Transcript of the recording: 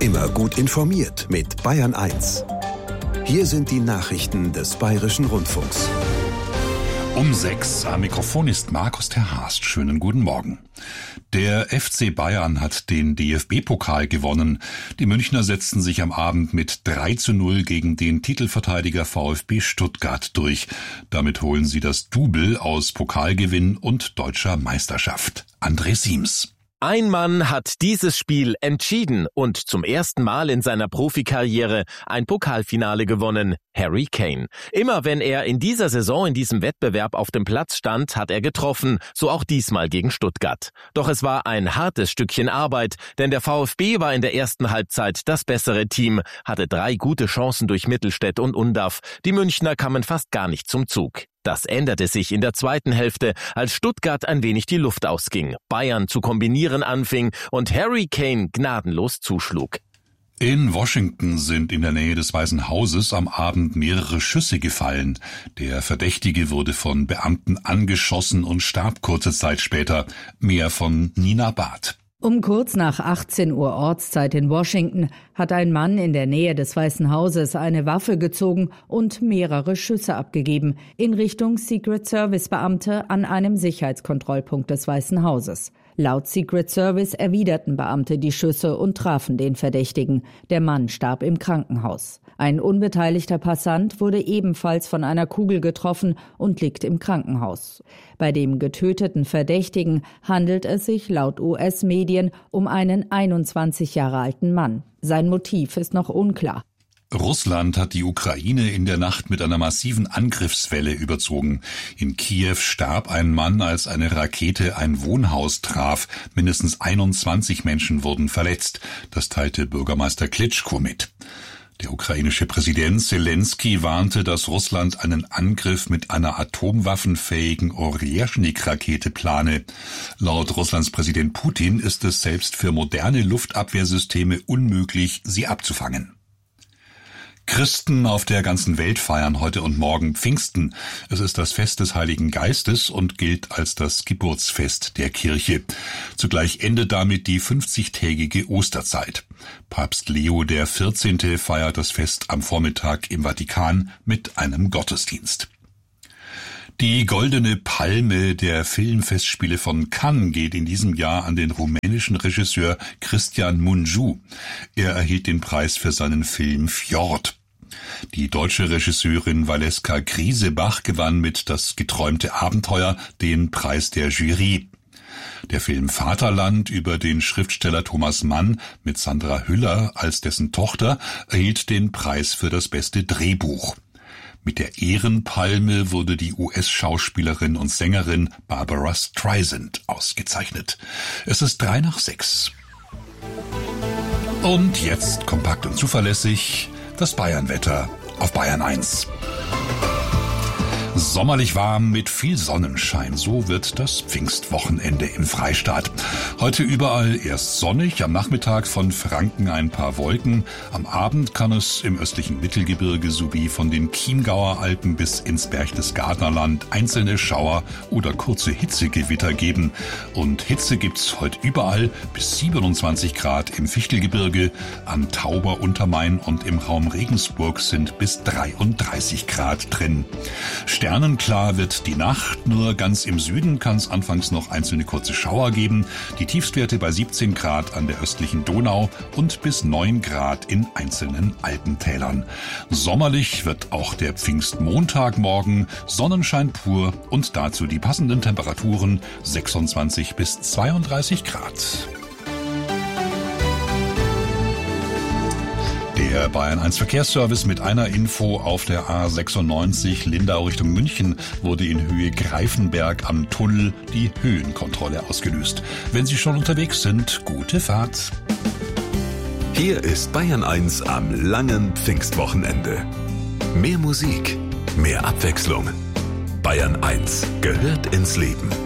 Immer gut informiert mit Bayern 1. Hier sind die Nachrichten des Bayerischen Rundfunks. Um 6 am Mikrofon ist Markus Terhast. Schönen guten Morgen. Der FC Bayern hat den DFB-Pokal gewonnen. Die Münchner setzten sich am Abend mit 3:0 gegen den Titelverteidiger VfB Stuttgart durch. Damit holen sie das Double aus Pokalgewinn und deutscher Meisterschaft. André Siems. Ein Mann hat dieses Spiel entschieden und zum ersten Mal in seiner Profikarriere ein Pokalfinale gewonnen, Harry Kane. Immer wenn er in dieser Saison in diesem Wettbewerb auf dem Platz stand, hat er getroffen, so auch diesmal gegen Stuttgart. Doch es war ein hartes Stückchen Arbeit, denn der VfB war in der ersten Halbzeit das bessere Team, hatte 3 gute Chancen durch Mittelstädt und Undav. Die Münchner kamen fast gar nicht zum Zug. Das änderte sich in der zweiten Hälfte, als Stuttgart ein wenig die Luft ausging, Bayern zu kombinieren anfing und Harry Kane gnadenlos zuschlug. In Washington sind in der Nähe des Weißen Hauses am Abend mehrere Schüsse gefallen. Der Verdächtige wurde von Beamten angeschossen und starb kurze Zeit später. Mehr von Nina Barth. Um kurz nach 18 Uhr Ortszeit in Washington hat ein Mann in der Nähe des Weißen Hauses eine Waffe gezogen und mehrere Schüsse abgegeben in Richtung Secret Service Beamte an einem Sicherheitskontrollpunkt des Weißen Hauses. Laut Secret Service erwiderten Beamte die Schüsse und trafen den Verdächtigen. Der Mann starb im Krankenhaus. Ein unbeteiligter Passant wurde ebenfalls von einer Kugel getroffen und liegt im Krankenhaus. Bei dem getöteten Verdächtigen handelt es sich laut US-Medien um einen 21 Jahre alten Mann. Sein Motiv ist noch unklar. Russland hat die Ukraine in der Nacht mit einer massiven Angriffswelle überzogen. In Kiew starb ein Mann, als eine Rakete ein Wohnhaus traf. Mindestens 21 Menschen wurden verletzt. Das teilte Bürgermeister Klitschko mit. Der ukrainische Präsident Selenskyj warnte, dass Russland einen Angriff mit einer atomwaffenfähigen Orjschnik-Rakete plane. Laut Russlands Präsident Putin ist es selbst für moderne Luftabwehrsysteme unmöglich, sie abzufangen. Christen auf der ganzen Welt feiern heute und morgen Pfingsten. Es ist das Fest des Heiligen Geistes und gilt als das Geburtsfest der Kirche. Zugleich endet damit die 50-tägige Osterzeit. Papst Leo XIV. Feiert das Fest am Vormittag im Vatikan mit einem Gottesdienst. Die Goldene Palme der Filmfestspiele von Cannes geht in diesem Jahr an den rumänischen Regisseur Cristian Mungiu. Er erhielt den Preis für seinen Film Fjord. Die deutsche Regisseurin Valeska Griesebach gewann mit Das geträumte Abenteuer den Preis der Jury. Der Film Vaterland über den Schriftsteller Thomas Mann mit Sandra Hüller als dessen Tochter erhielt den Preis für das beste Drehbuch. Mit der Ehrenpalme wurde die US-Schauspielerin und Sängerin Barbara Streisand ausgezeichnet. Es ist 5:03. Und jetzt kompakt und zuverlässig das Bayernwetter auf Bayern 1. Sommerlich warm mit viel Sonnenschein, so wird das Pfingstwochenende im Freistaat. Heute überall erst sonnig, am Nachmittag von Franken ein paar Wolken. Am Abend kann es im östlichen Mittelgebirge sowie von den Chiemgauer Alpen bis ins Berchtesgadenerland einzelne Schauer oder kurze Hitzegewitter geben. Und Hitze gibt's heute überall bis 27 Grad im Fichtelgebirge, am Tauber Untermain und im Raum Regensburg sind bis 33 Grad drin. Sternenklar wird die Nacht, nur ganz im Süden kann es anfangs noch einzelne kurze Schauer geben. Die Tiefstwerte bei 17 Grad an der östlichen Donau und bis 9 Grad in einzelnen Alpentälern. Sommerlich wird auch der Pfingstmontagmorgen, Sonnenschein pur und dazu die passenden Temperaturen 26 bis 32 Grad. Der Bayern 1 Verkehrsservice mit einer Info auf der A96 Lindau Richtung München wurde in Höhe Greifenberg am Tunnel die Höhenkontrolle ausgelöst. Wenn Sie schon unterwegs sind, gute Fahrt. Hier ist Bayern 1 am langen Pfingstwochenende. Mehr Musik, mehr Abwechslung. Bayern 1 gehört ins Leben.